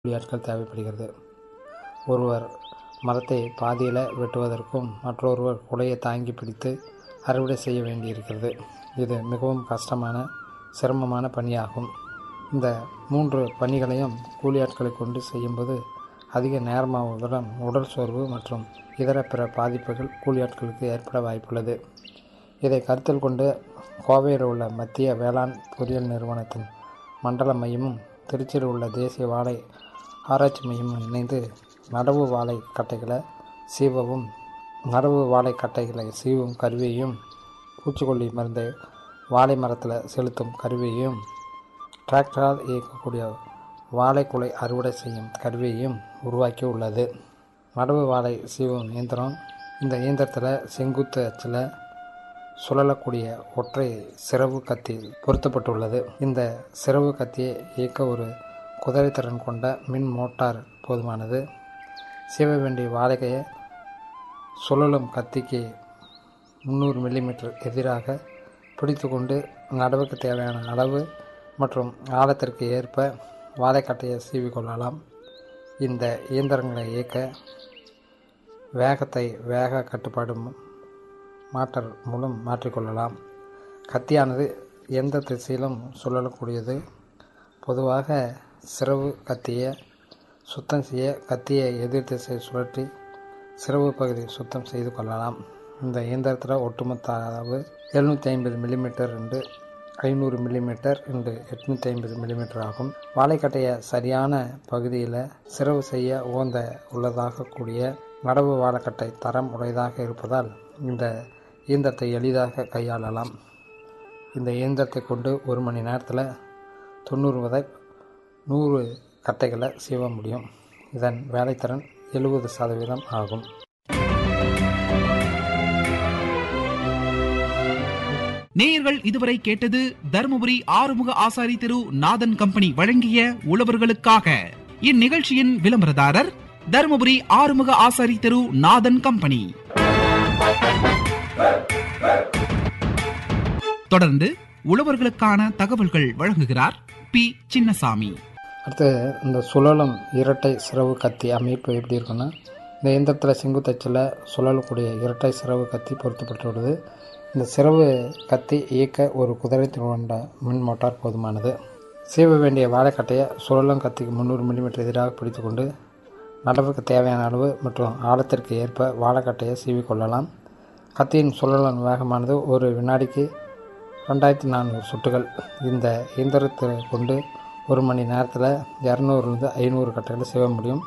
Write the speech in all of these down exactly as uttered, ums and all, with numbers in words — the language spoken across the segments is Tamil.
கூலியாட்கள் தேவைப்படுகிறது. ஒருவர் மரத்தை பாதியில் வெட்டுவதற்கும் மற்றொருவர் குலையை தாங்கி பிடித்து அறுவடை செய்ய வேண்டியிருக்கிறது. இது மிகவும் கஷ்டமான சிரமமான பணியாகும். இந்த மூன்று பணிகளையும் கூலியாட்களை கொண்டு செய்யும்போது அதிக நேரமாவதுடன் உடல் சோர்வு மற்றும் இதர பிற பாதிப்புகள் கூலியாட்களுக்கு ஏற்பட வாய்ப்புள்ளது. இதை கருத்தில் கொண்டு கோவையில் உள்ள மத்திய வேளாண் பொறியியல் நிறுவனத்தின் மண்டல மையமும் திருச்சியில் உள்ள தேசிய வாழை ஆராய்ச்சி மையமும் இணைந்து நடவு வாழை கட்டைகளை சீவவும் நடவு வாழை கட்டைகளை சீவும் கருவியையும் பூச்சிக்கொல்லி மருந்தை வாழை மரத்தில் செலுத்தும் கருவியையும் டிராக்டரால் இயக்கக்கூடிய வாழைக்குலை அறுவடை செய்யும் கருவியையும் உருவாக்கி உள்ளது. நடவு வாழை சீவும் இயந்திரம். இந்த இயந்திரத்தில் செங்குத்து அச்சில் சுழலக்கூடிய ஒற்றை சிறவு கத்தி பொருத்தப்பட்டுள்ளது. இந்த சிறவு கத்தியை இயக்க ஒரு குதிரைத்திறன் கொண்ட மின் மோட்டார் போதுமானது. சீவ வேண்டிய வாழைக்கையை சுழலும் கத்திக்கு முந்நூறு மில்லிமீட்டர் எதிராக பிடித்து கொண்டு நடவுக்கு தேவையான அளவு மற்றும் ஆழத்திற்கு ஏற்ப வாழைக்கட்டையை சீவிக்கொள்ளலாம். இந்த இயந்திரங்களை இயக்க வேகத்தை வேக கட்டுப்பாடு மாட்டர் மூலம் மாற்றிக்கொள்ளலாம். கத்தியானது எந்த திசையிலும் சுழலக்கூடியது. பொதுவாக சிறவு கத்தியை சுத்தம் செய்ய கத்தியை எதிர் திசை சுழற்றி சிறவு பகுதி சுத்தம் செய்து கொள்ளலாம். இந்த இயந்திரத்தில் ஒட்டுமொத்த அளவு எழுநூற்றி ஐம்பது மில்லிமீட்டர் இன்று ஐநூறு மில்லிமீட்டர் இன்று எட்நூற்றி ஐம்பது மில்லிமீட்டர் ஆகும். வாழைக்கட்டையை சரியான பகுதியில் சிறவு செய்ய உகந்த உள்ளதாக கூடிய நடவு வாழைக்கட்டை தரம் உடையதாக இருப்பதால் இந்த இயந்திரத்தை எளிதாக கையாளலாம். இந்த இயந்திரத்தை கொண்டு ஒரு மணி நேரத்தில் தொண்ணூறு முதல் நூறு கட்டைகளை சீவ முடியும். இதன் வேலைத்திறன் எழுபது சதவீதம் ஆகும். நேயர்கள் இதுவரை கேட்டது தருமபுரி ஆறுமுக ஆசாரி திரு நாதன் கம்பெனி வழங்கிய உழவர்களுக்காக. இந்நிகழ்ச்சியின் விளம்பரதாரர் தருமபுரி ஆறுமுக ஆசாரி திரு நாதன் கம்பெனி. தொடர்ந்து உழவர்களுக்கான தகவல்கள் வழங்குகிறார் பி சின்னசாமி. அடுத்து இந்த சுழலும் இரட்டை சிறவு கத்தி அமைப்பு எப்படி இருக்குன்னா, இந்த இயந்திரத்தில் செங்குத்தச்சில் சுழலக்கூடிய இரட்டை சிறவு கத்தி பொருத்தப்பட்டுள்ளது. இந்த சிறவு கத்தி இயக்க ஒரு குதிரை கொண்ட மின் மோட்டார் போதுமானது. சீவ வேண்டிய வாழைக்கட்டையை சுழலும் கத்திக்கு முந்நூறு மில்லிமீட்டர் எதிராக பிடித்து கொண்டு நடவுக்கு தேவையான அளவு மற்றும் ஆழத்திற்கு ஏற்ப வாழைக்கட்டையை சீவிக்கொள்ளலாம். கத்தியின் சுழலும் வேகமானது ஒரு வினாடிக்கு ரெண்டாயிரத்தி நானூறு சுட்டுகள். இந்த இயந்திரத்தை கொண்டு ஒரு மணி நேரத்தில் இரநூறுலேருந்து ஐநூறு கட்டைகளை செய்ய முடியும்.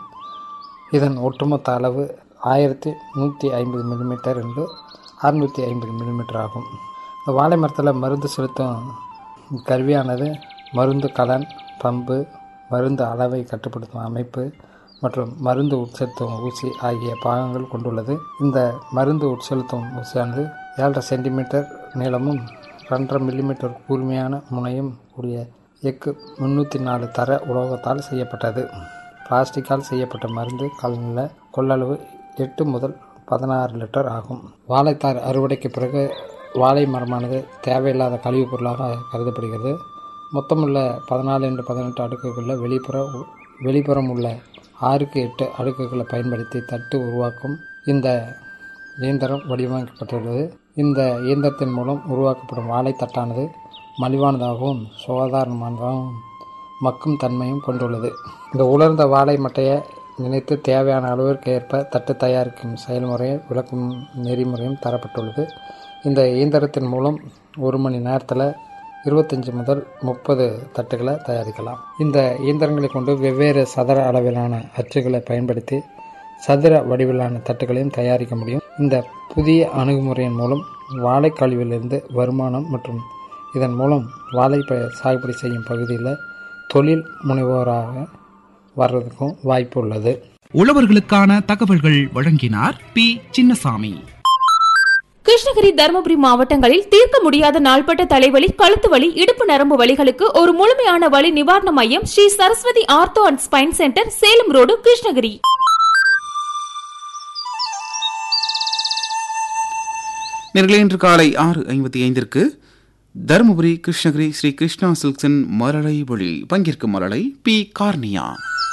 இதன் ஒட்டுமொத்த அளவு ஆயிரத்தி நூற்றி ஐம்பது மில்லிமீட்டர் என்று அறுநூற்றி ஐம்பது மில்லிமீட்டர் ஆகும். இந்த வாழை மரத்தில் மருந்து செலுத்தும் கருவியானது மருந்து கலன், பம்பு, மருந்து அளவை கட்டுப்படுத்தும் அமைப்பு மற்றும் மருந்து உட்செலுத்தும் ஊசி ஆகிய பாகங்கள் கொண்டுள்ளது. இந்த மருந்து உட்செலுத்தும் ஊசியானது ஏழரை சென்டிமீட்டர் நீளமும் ரெண்டரை மில்லிமீட்டர் கூர்மையான முனையும் கூடிய எக்கு முன்னூற்றி நாலு தர உலோகத்தால் செய்யப்பட்டது. பிளாஸ்டிக்கால் செய்யப்பட்ட மருந்து கலனில் கொள்ளளவு எட்டு முதல் பதினாறு லிட்டர் ஆகும். வாழைத்தார் அறுவடைக்கு பிறகு வாழை மரமானது தேவையில்லாத கழிவுப் பொருளாக கருதப்படுகிறது. மொத்தமுள்ள பதினாலு என்று பதினெட்டு அடுக்குகளில் வெளிப்புற வெளிப்புறம் உள்ள ஆறுக்கு எட்டு அடுக்குகளை பயன்படுத்தி தட்டு உருவாக்கும் இந்த இயந்திரம் வடிவமைக்கப்பட்டுள்ளது. இந்த இயந்திரத்தின் மூலம் உருவாக்கப்படும் வாழைத்தட்டானது மலிவானதாகவும் சுகாதாரமானதாகவும் மக்கும் தன்மையும் கொண்டுள்ளது. இந்த உலர்ந்த வாழை மட்டையை நினைத்து தேவையான அளவிற்கு ஏற்ப தட்டு தயாரிக்கும் செயல்முறையை விளக்கும் நெறிமுறையும் தரப்பட்டுள்ளது. இந்த இயந்திரத்தின் மூலம் ஒரு மணி நேரத்தில் இருபத்தஞ்சி முதல் முப்பது தட்டுகளை தயாரிக்கலாம். இந்த இயந்திரங்களை கொண்டு வெவ்வேறு சதுர அளவிலான அச்சுகளை பயன்படுத்தி சதுர வடிவிலான தட்டுகளையும் தயாரிக்க முடியும். இந்த புதிய அணுகுமுறையின் மூலம் வாழை கழிவிலிருந்து வருமானம் மற்றும் இதன் மூலம் வாழை சாகுபடி செய்யும் பகுதியில் தொழில் முனைவோராக வர்றதுக்கும் வாய்ப்பு உள்ளது. உழவர்களுக்கான தகவல்கள் வழங்கினார் பி சின்னசாமி. கிருஷ்ணகிரி, தருமபுரி மாவட்டங்களில் தீர்க்க முடியாத நாள்பட்ட தலைவலி, கழுத்து வலி, இடுப்பு நரம்பு வலிகளுக்கு ஒரு முழுமையான வலி நிவாரண மையம் Sri Saraswati ortho and spine centre, Salem road, Krishnagiri. நேயர்களே, இன்று காலை ஆறு ஐம்பத்தி ஐந்திற்கு தருமபுரி கிருஷ்ணகிரி ஸ்ரீ கிருஷ்ணா சில்க்ஸின் மரளை ஒளி பங்கேற்கும் மரளை பி கார்னியா.